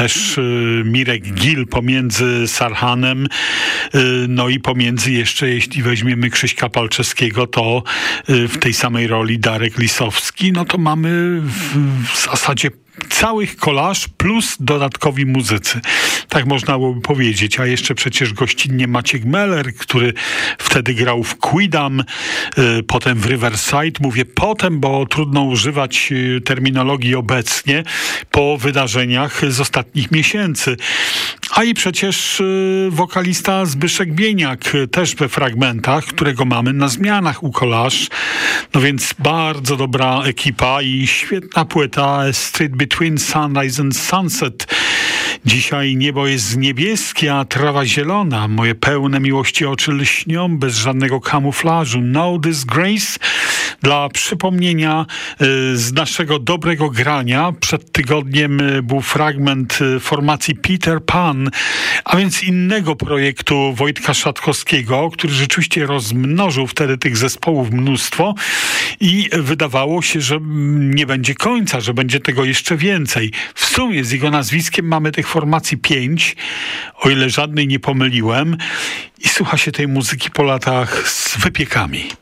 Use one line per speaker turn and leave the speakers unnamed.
też Mirek Gil pomiędzy Sarhanem, no i pomiędzy jeszcze, jeśli weźmiemy Krzyśka Palczewskiego, to w tej samej roli Darek Lisowski, no to mamy w zasadzie całych kolaż plus dodatkowi muzycy. Tak można byłoby powiedzieć. A jeszcze przecież gościnnie Maciek Meller, który wtedy grał w Quidam, potem w Riverside. Mówię potem, bo trudno używać terminologii obecnie po wydarzeniach z ostatnich miesięcy. A i przecież wokalista Zbyszek Bieniak też we fragmentach, którego mamy na zmianach u kolaż. No więc bardzo dobra ekipa i świetna płyta Street Between Sunrise and Sunset. Dzisiaj niebo jest niebieskie, a trawa zielona. Moje pełne miłości oczy lśnią bez żadnego kamuflażu. No Disgrace. Dla przypomnienia z naszego dobrego grania przed tygodniem był fragment formacji Peter Pan, a więc innego projektu Wojtka Szatkowskiego, który rzeczywiście rozmnożył wtedy tych zespołów mnóstwo i wydawało się, że nie będzie końca, że będzie tego jeszcze więcej. W sumie z jego nazwiskiem mamy tych formacji 5, o ile żadnej nie pomyliłem, i słucha się tej muzyki po latach z wypiekami.